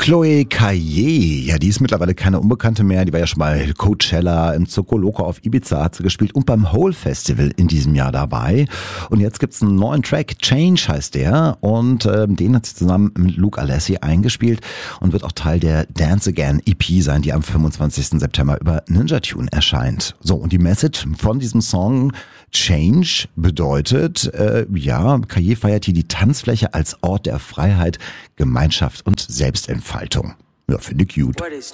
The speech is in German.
Chloe Caillé, ja, die ist mittlerweile keine Unbekannte mehr. Die war ja schon bei Coachella, im Zoco Loco auf Ibiza hat sie gespielt und beim Hole Festival in diesem Jahr dabei. Und jetzt gibt's einen neuen Track, Change heißt der. Und den hat sie zusammen mit Luke Alessi eingespielt und wird auch Teil der Dance Again EP sein, die am 25. September über Ninja Tune erscheint. So, und die Message von diesem Song Change bedeutet, Caillé feiert hier die Tanzfläche als Ort der Freiheit, Gemeinschaft und Selbstentfaltung. Ja, finde ich gut.